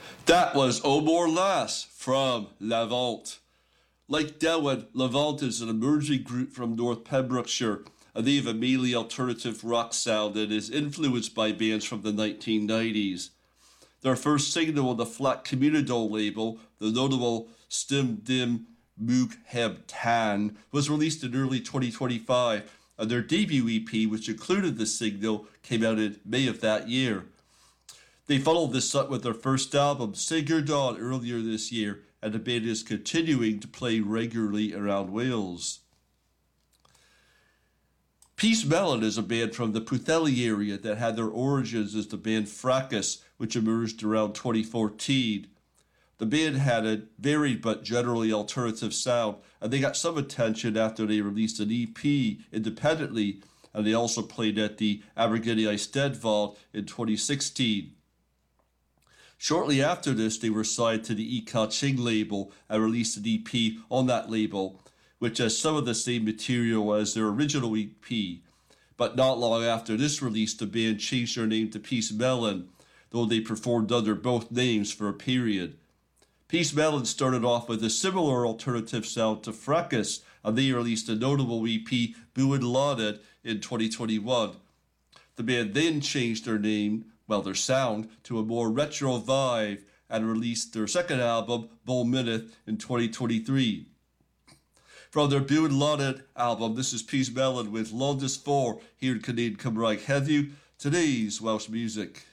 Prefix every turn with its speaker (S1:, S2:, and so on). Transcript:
S1: That was O More Lass from Lavant. Like Dewan, Lavant is an emerging group from North Pembrokeshire, and they have a mainly alternative rock sound and is influenced by bands from the 1990s. Their first single on the Flat Communidol label, the notable Stim Dim Moog Heb Tan, was released in early 2025, and their debut EP, which included the single, came out in May of that year. They followed this up with their first album, Sing Dawn, earlier this year, and the band is continuing to play regularly around Wales. Peace Melon is a band from the Pwllheli area that had their origins as the band Fracas, which emerged around 2014. The band had a varied but generally alternative sound, and they got some attention after they released an EP independently, and they also played at the Abergele Eisteddfod in 2016. Shortly after this, they were signed to the Ka Ching label and released an EP on that label, which has some of the same material as their original EP. But not long after this release, the band changed their name to Peace Melon, though they performed under both names for a period. Peace Melon started off with a similar alternative sound to Fracas, and they released a notable EP, Buin Lauded, in 2021. The band then changed their sound, to a more retro vibe and released their second album, Bull Minute, in 2023. From their Buin Lauded album, this is Peace Melon with Londis 4 here in Canadian Cymraeg Heddiw, today's Welsh music.